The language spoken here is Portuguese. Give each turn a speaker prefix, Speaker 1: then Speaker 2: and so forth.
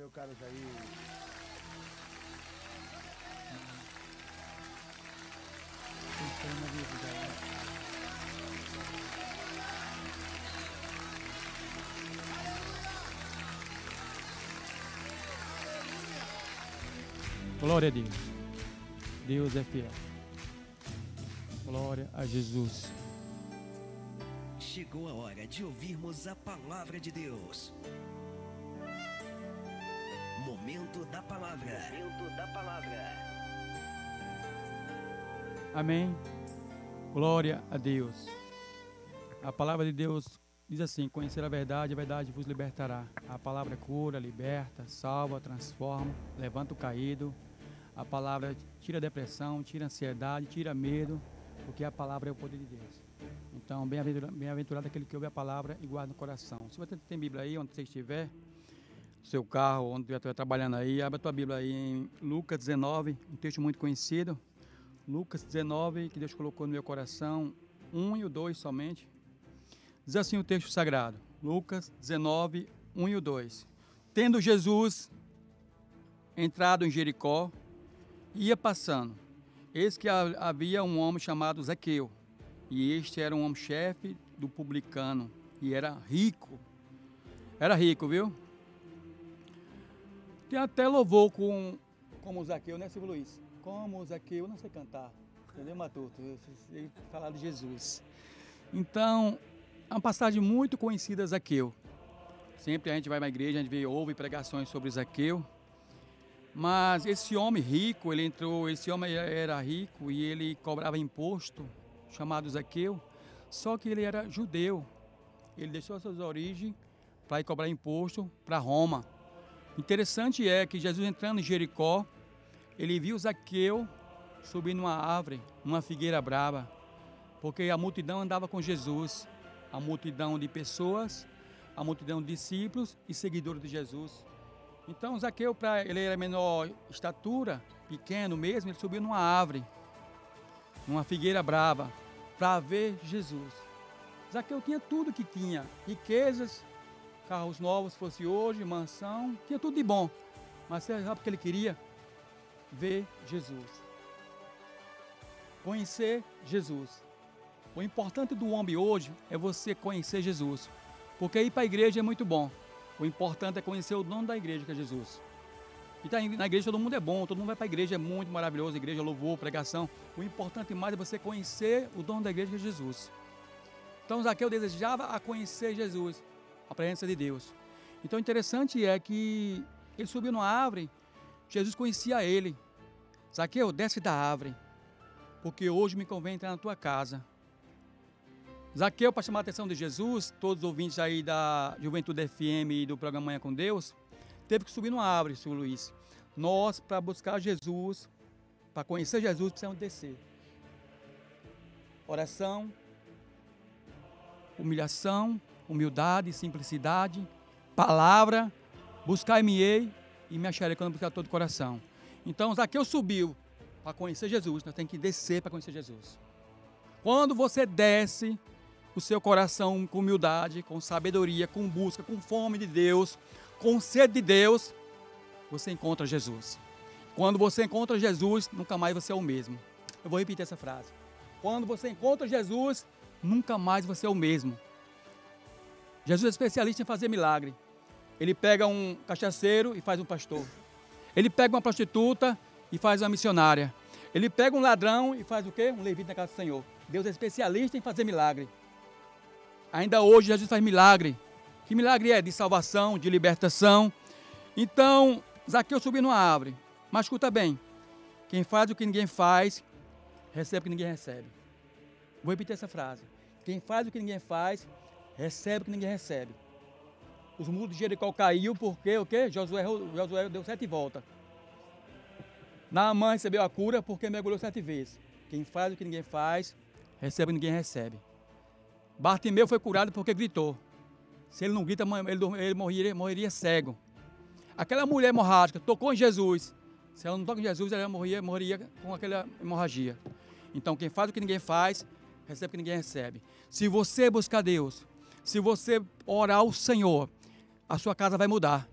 Speaker 1: ver o cara aí.
Speaker 2: Glória a Deus. Deus é fiel. Glória a Jesus.
Speaker 3: Chegou a hora de ouvirmos a palavra de Deus. Momento da palavra. Momento da palavra.
Speaker 2: Amém. Glória a Deus. A palavra de Deus diz assim: conhecer a verdade vos libertará. A palavra cura, liberta, salva, transforma, levanta o caído. A palavra tira a depressão, tira a ansiedade, tira medo, porque a palavra é o poder de Deus. Então, bem-aventurado aquele que ouve a palavra e guarda no coração. Se você tem Bíblia aí, onde você estiver, no seu carro, onde você estiver trabalhando aí, abre a tua Bíblia aí em Lucas 19, um texto muito conhecido. Lucas 19, que Deus colocou no meu coração, 1 e o 2 somente. Diz assim o texto sagrado, Lucas 19, 1 e o 2. Tendo Jesus entrado em Jericó, ia passando. Eis que havia um homem chamado Zaqueu, e este era um homem chefe do publicano, e era rico. Era rico, viu? Tem até louvor como o Zaqueu, né, Silvio Luiz? Como o Zaqueu, eu não sei cantar, entendeu, Matuto? Eu sei falar de Jesus. Então, é uma passagem muito conhecida, Zaqueu. Sempre a gente vai na igreja, a gente ouve pregações sobre Zaqueu. Mas esse homem rico, esse homem era rico e ele cobrava imposto, chamado Zaqueu, só que ele era judeu. Ele deixou as suas origens para ir cobrar imposto para Roma. Interessante é que Jesus entrando em Jericó, ele viu Zaqueu subir numa árvore, numa figueira brava, porque a multidão andava com Jesus, a multidão de pessoas, a multidão de discípulos e seguidores de Jesus. Então Zaqueu, ele era menor estatura, pequeno mesmo, ele subiu numa árvore, numa figueira brava, para ver Jesus. Zaqueu tinha tudo que tinha, riquezas, carros novos, se fosse hoje, mansão, tinha tudo de bom. Mas você sabe o que ele queria? Ver Jesus. Conhecer Jesus. O importante do homem hoje é você conhecer Jesus. Porque ir para a igreja é muito bom. O importante é conhecer o dono da igreja, que é Jesus. E tá na igreja todo mundo é bom, todo mundo vai para a igreja, é muito maravilhoso, igreja, louvor, pregação. O importante mais é você conhecer o dono da igreja, que é Jesus. Então Zaqueu desejava a conhecer Jesus, a presença de Deus. Então o interessante é que ele subiu numa árvore, Jesus conhecia ele. Zaqueu, desce da árvore, porque hoje me convém entrar na tua casa. Zaqueu, para chamar a atenção de Jesus, todos os ouvintes aí da Juventude FM e do programa Manhã com Deus, teve que subir numa árvore, Senhor Luiz. Nós, para buscar Jesus, para conhecer Jesus, precisamos descer. Oração, humilhação, humildade, simplicidade, palavra, buscar-me-ei e me acharei quando buscar todo o coração. Então, Zaqueu subiu para conhecer Jesus, nós temos que descer para conhecer Jesus. Quando você desce o seu coração com humildade, com sabedoria, com busca, com fome de Deus, com sede de Deus, você encontra Jesus. Quando você encontra Jesus, nunca mais você é o mesmo. Eu vou repetir essa frase. Quando você encontra Jesus, nunca mais você é o mesmo. Jesus é especialista em fazer milagre. Ele pega um cachaceiro e faz um pastor. Ele pega uma prostituta e faz uma missionária. Ele pega um ladrão e faz o quê? Um levita na casa do Senhor. Deus é especialista em fazer milagre. Ainda hoje Jesus faz milagre. Que milagre é? De salvação, de libertação. Então, Zaqueu subiu numa árvore. Mas escuta bem. Quem faz o que ninguém faz, recebe o que ninguém recebe. Vou repetir essa frase. Quem faz o que ninguém faz, recebe o que ninguém recebe. Os muros de Jericó caiu porque o quê? Josué deu 7 voltas. Naamã recebeu a cura porque mergulhou 7 vezes. Quem faz o que ninguém faz, recebe o que ninguém recebe. Bartimeu foi curado porque gritou. Se ele não grita, ele morreria cego. Aquela mulher hemorrágica tocou em Jesus. Se ela não toca em Jesus, ela morreria com aquela hemorragia. Então, quem faz o que ninguém faz, recebe o que ninguém recebe. Se você buscar Deus, se você orar ao Senhor, a sua casa vai mudar.